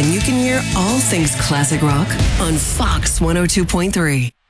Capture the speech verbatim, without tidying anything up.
and you can hear all things classic rock on Fox one oh two point three.